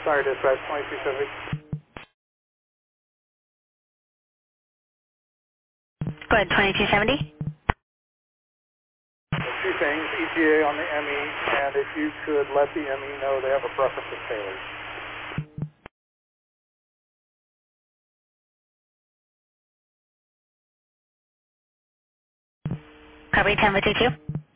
Sorry, dispatch 2270. Go ahead, 2270. Two things, ETA on the ME, and if you could let the ME know they have a preference of Taylor's. Copy 10 with 2.